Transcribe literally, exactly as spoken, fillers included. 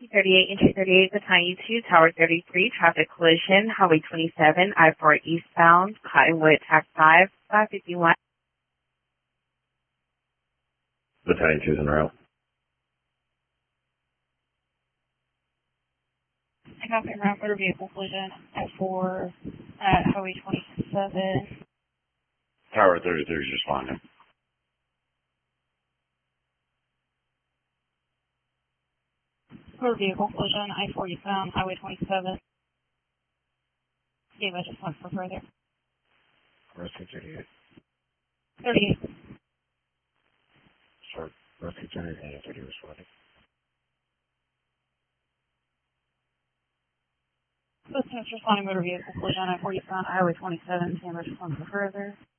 thirty-eight, entry thirty-eight, Battalion two, Tower thirty-three, traffic collision, Highway twenty-seven, I four eastbound, Cottonwood, Tac five, five fifty-one. Battalion two is en route. I got the ground motor vehicle collision at four at Highway twenty-seven. Tower thirty-three is responding. Motor vehicle collision, I four eastbound, Highway twenty-seven. Gave us just one for further. Rescue thirty-eight. thirty-eight. Sorry, Rescue thirty-eight, thirty responding. Listeners responding motor vehicle collision at four eastbound, Highway twenty-seven. Gave us just one for further.